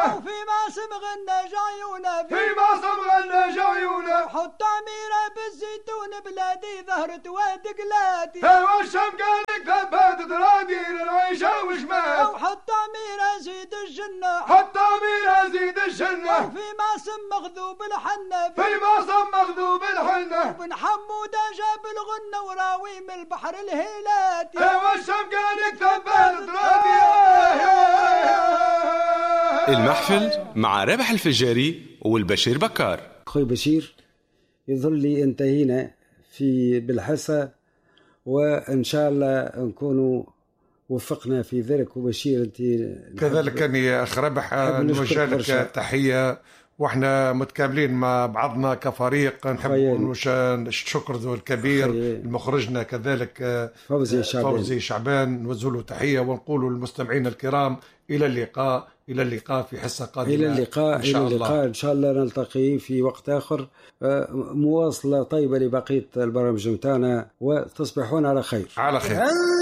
وفيما سمغنا جعيونه فيما سمغنا جعيونه حط عميرة بالزيتون بلادي ظهرت ودقلاتي والشم قالك ثبت ترادير العيشة وشمال وحط عميرة زيد الجنة حط عميرة زيد الجنة وفيما سم مغذوب الحنة فيما سم مغذوب الحنة وبن حمودة جاب الغنة وراوي من البحر الهيلاتي والشم قالك ثبت ترادير. المحفل مع رابح الفجاري والبشير بكار. أخوي بشير يظل لي انتهينا في بالحسا، وإن شاء الله نكونوا وفقنا في ذلك. وبشير أنت كذلك أني أخ رابح نوجه لك تحية، وإحنا متكاملين مع بعضنا كفريق. نحب الشكر ذو الكبير المخرجنا كذلك فوزي شعبان، نوجه له تحية ونقول للمستمعين الكرام إلى اللقاء في حصة قادمة. إلى اللقاء إن شاء الله نلتقي في وقت آخر. مواصلة طيبة لبقية البرامج متاعنا، وتصبحون على خير.